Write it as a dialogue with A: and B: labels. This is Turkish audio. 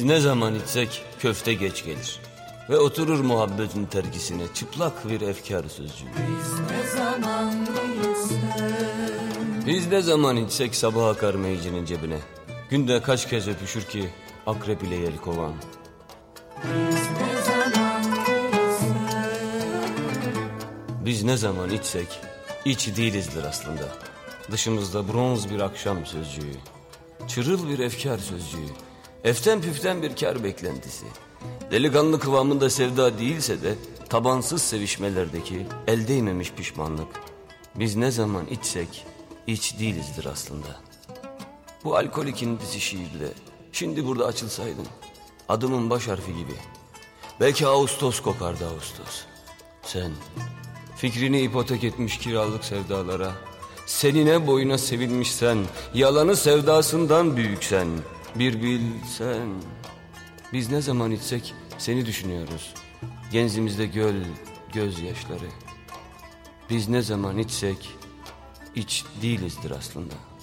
A: Biz ne zaman içsek köfte geç gelir ve oturur muhabbetin terkisine çıplak bir efkar sözcüğü. Biz ne zaman içsek sabah akar meyicinin cebine. Günde kaç kez öpüşür ki akrep ile yelkovan. Biz ne zaman içsek iç değilizdir aslında. Dışımızda bronz bir akşam sözcüğü, çırıl bir efkar sözcüğü, eften püften bir kar beklentisi. Delikanlı kıvamında sevda değilse de tabansız sevişmelerdeki el değmemiş pişmanlık. Biz ne zaman içsek iç değilizdir aslında. Bu alkolik indisi şiirle şimdi burada açılsaydın, adımın baş harfi gibi. Belki Ağustos kokardı Ağustos. Sen fikrini ipotek etmiş kiralık sevdalara, senine boyuna sevilmişsen, yalanı sevdasından büyüksen, bir bilsen. Biz ne zaman içsek seni düşünüyoruz, genzimizde göl gözyaşları. Biz ne zaman içsek iç değilizdir aslında.